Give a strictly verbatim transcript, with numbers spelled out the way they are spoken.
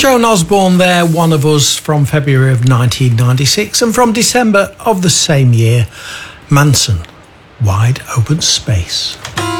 Joan Osborne there, One of Us, from February of nineteen ninety-six, and from December of the same year, Manson, Wide Open Space.